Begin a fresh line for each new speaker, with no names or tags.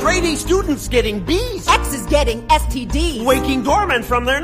Grade A students getting B's.
X is getting STDs.
Waking dormant from their